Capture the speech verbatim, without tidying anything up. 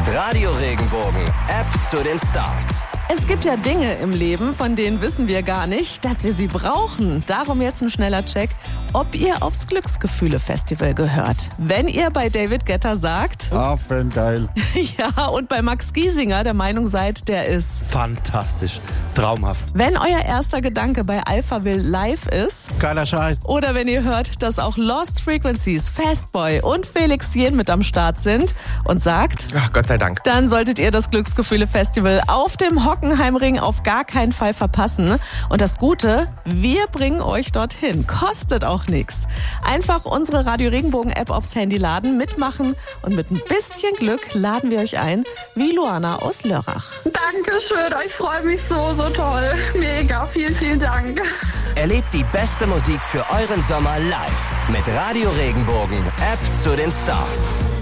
Mit Radio Regenbogen, App zu den Stars. Es gibt ja Dinge im Leben, von denen wissen wir gar nicht, dass wir sie brauchen. Darum jetzt ein schneller Check, ob ihr aufs Glücksgefühle-Festival gehört. Wenn ihr bei David Guetta sagt... Ah, fan geil. Ja, und bei Max Giesinger der Meinung seid, der ist... Fantastisch. Traumhaft. Wenn euer erster Gedanke bei Alphaville live ist... Geiler Scheiß. Oder wenn ihr hört, dass auch Lost Frequencies, Fastboy und Felix Jähn mit am Start sind und sagt... Ach, Gott sei Dank. Dann solltet ihr das Glücksgefühle-Festival auf dem Hockenheimring auf gar keinen Fall verpassen. Und das Gute, wir bringen euch dorthin. Kostet auch nichts. Einfach unsere Radio Regenbogen-App aufs Handy laden, mitmachen und mit ein bisschen Glück laden wir euch ein, wie Luana aus Lörrach. Dankeschön, ich freue mich so, so toll. Mega, vielen, vielen Dank. Erlebt die beste Musik für euren Sommer live mit Radio Regenbogen, App zu den Stars.